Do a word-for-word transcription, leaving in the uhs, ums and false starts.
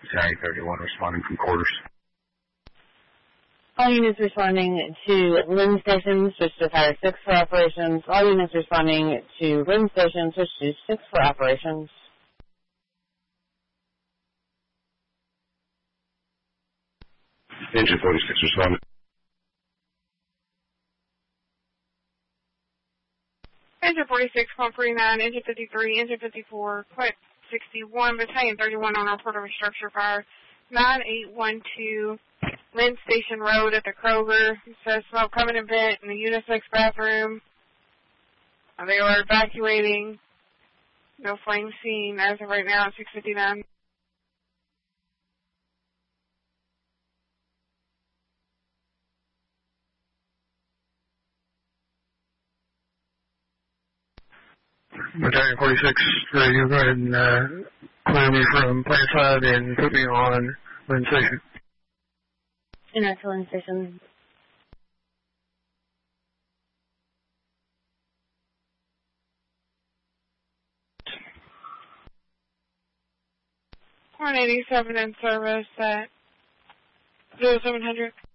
Battalion thirty-one responding from quarters. All units responding to Lynn Station, switch to Tower six for operations. All units responding to Lynn Station, switch to six for operations. Engine forty-six responding. Engine forty-six, Pump forty-nine, Engine fifty-three, Engine fifty-four, Quit sixty-one, Battalion thirty-one on report of a structure fire, nine eight one two, Lynn Station Road at the Kroger. It says smoke coming in vent in the unisex bathroom. Uh, they are evacuating. No flame seen as of right now at six fifty-nine. Battalion forty-six, radio, go ahead and uh, clear me from plant side and put me on Lynn Station. In our Lynn Station. one eighty-seven in service at zero seven hundred.